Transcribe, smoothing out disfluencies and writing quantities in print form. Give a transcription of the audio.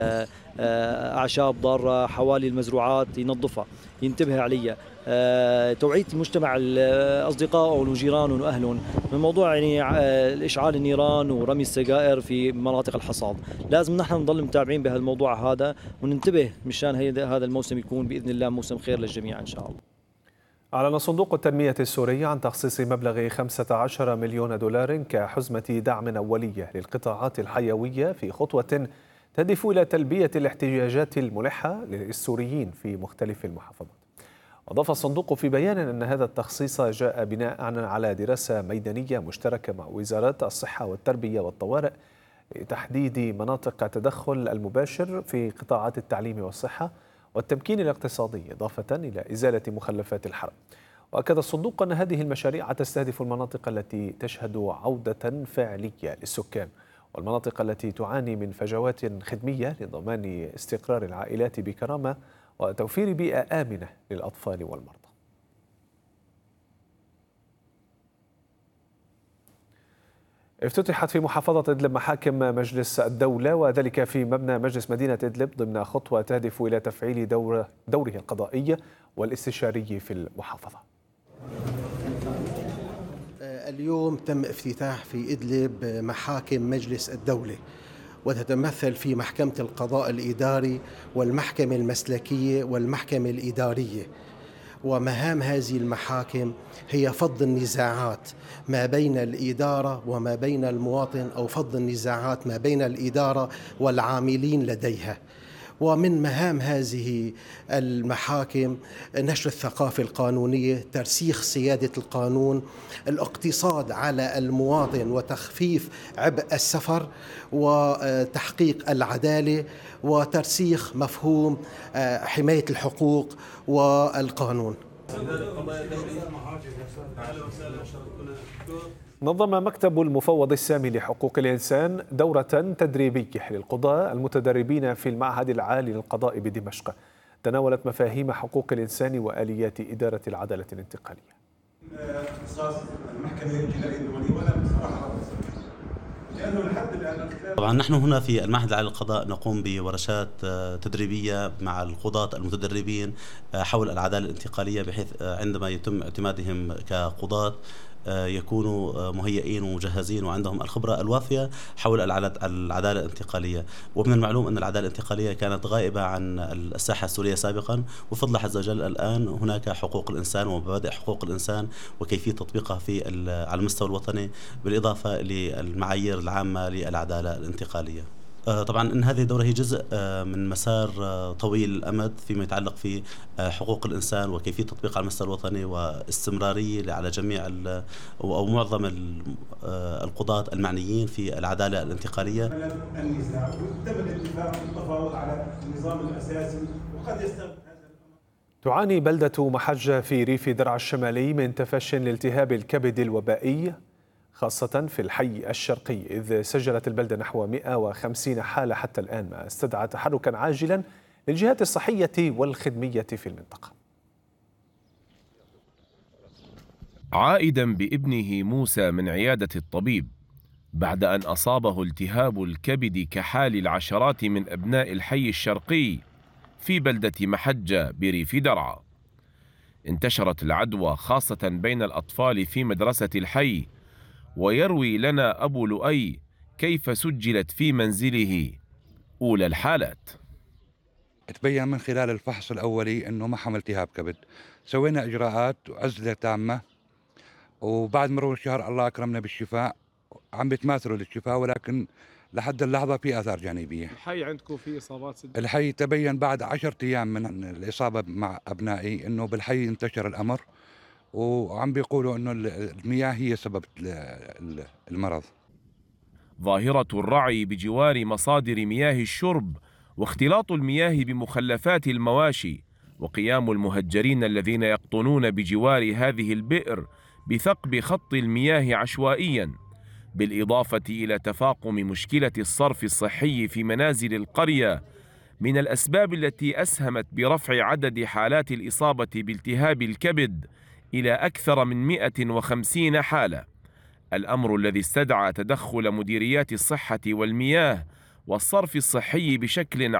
أعشاب ضارة حوالي المزروعات ينظفها، ينتبه عليها. توعية المجتمع، الأصدقاء وجيرانهم وأهلهم من موضوع يعني إشعال النيران ورمي السجائر في مناطق الحصاد. لازم نحن نضل متابعين بهذا الموضوع هذا وننتبه مشان هذا الموسم يكون بإذن الله موسم خير للجميع إن شاء الله. أعلن صندوق التنمية السوري عن تخصيص مبلغ 15 مليون دولار كحزمة دعم أولية للقطاعات الحيوية في خطوة تهدف إلى تلبية الاحتياجات الملحة للسوريين في مختلف المحافظات. أضاف الصندوق في بيان أن هذا التخصيص جاء بناء على دراسة ميدانية مشتركة مع وزارات الصحة والتربية والطوارئ لتحديد مناطق التدخل المباشر في قطاعات التعليم والصحة والتمكين الاقتصادي، إضافة إلى إزالة مخلفات الحرب. وأكد الصندوق أن هذه المشاريع تستهدف المناطق التي تشهد عودة فعلية للسكان والمناطق التي تعاني من فجوات خدمية لضمان استقرار العائلات بكرامة وتوفير بيئة آمنة للأطفال والمرضى. افتتحت في محافظة إدلب محاكم مجلس الدولة، وذلك في مبنى مجلس مدينة إدلب ضمن خطوة تهدف إلى تفعيل دوره القضائي والاستشاري في المحافظة. اليوم تم افتتاح في إدلب محاكم مجلس الدولة، وتتمثل في محكمة القضاء الإداري والمحكمة المسلكية والمحكمة الإدارية. ومهام هذه المحاكم هي فض النزاعات ما بين الإدارة وما بين المواطن، أو فض النزاعات ما بين الإدارة والعاملين لديها. ومن مهام هذه المحاكم نشر الثقافة القانونية، ترسيخ سيادة القانون، الاقتصاد على المواطن وتخفيف عبء السفر، وتحقيق العدالة، وترسيخ مفهوم حماية الحقوق والقانون. نظم مكتب المفوض السامي لحقوق الإنسان دورة تدريبية للقضاة المتدربين في المعهد العالي للقضاء بدمشق، تناولت مفاهيم حقوق الإنسان وآليات إدارة العدالة الانتقالية. اختصاص المحكمة الجنائية الدولية ولا بصراحة، لأنه لحد الآن طبعا نحن هنا في المعهد العالي للقضاء نقوم بورشات تدريبية مع القضاة المتدربين حول العدالة الانتقالية، بحيث عندما يتم اعتمادهم كقضاة يكونوا مهيئين ومجهزين وعندهم الخبرة الوافية حول العدالة الانتقالية. ومن المعلوم أن العدالة الانتقالية كانت غائبة عن الساحة السورية سابقا، وفضل عز وجل الآن هناك حقوق الإنسان ومبادئ حقوق الإنسان وكيفية تطبيقها على المستوى الوطني، بالإضافة للمعايير العامة للعدالة الانتقالية. طبعا إن هذه الدورة هي جزء من مسار طويل الأمد فيما يتعلق في حقوق الإنسان وكيفية تطبيقها على المستوى الوطني، واستمرارية على جميع أو معظم القضاة المعنيين في العدالة الانتقالية. النزاع وتم الاتفاق والتفاوض على النظام الأساسي، وقد يستغرق. تعاني بلدة محجة في ريف درعا الشمالي من تفشٍ لالتهاب الكبد الوبائي، خاصة في الحي الشرقي، إذ سجلت البلدة نحو 150 حالة حتى الآن، ما استدعى تحركا عاجلا للجهات الصحية والخدمية في المنطقة. عائدا بابنه موسى من عيادة الطبيب بعد أن أصابه التهاب الكبد كحال العشرات من أبناء الحي الشرقي في بلدة محجة بريف درعا، انتشرت العدوى خاصة بين الأطفال في مدرسة الحي. ويروي لنا أبو لؤي كيف سجلت في منزله أولى الحالات. تبين من خلال الفحص الأولي أنه ما حمل التهاب كبد، سوينا إجراءات وعزلة تامة، وبعد مرور الشهر الله أكرمنا بالشفاء، عم بيتماثلوا للشفاء، ولكن لحد اللحظة في آثار جانبية. الحي عندكم في إصابات سجل؟ الحي تبين بعد 10 أيام من الإصابة مع أبنائي أنه بالحي انتشر الأمر، وعم بيقولوا أنه المياه هي سبب المرض. ظاهرة الرعي بجوار مصادر مياه الشرب واختلاط المياه بمخلفات المواشي، وقيام المهجرين الذين يقطنون بجوار هذه البئر بثقب خط المياه عشوائيا، بالإضافة إلى تفاقم مشكلة الصرف الصحي في منازل القرية، من الأسباب التي أسهمت برفع عدد حالات الإصابة بالتهاب الكبد إلى أكثر من 150 حالة، الأمر الذي استدعى تدخل مديريات الصحة والمياه والصرف الصحي بشكل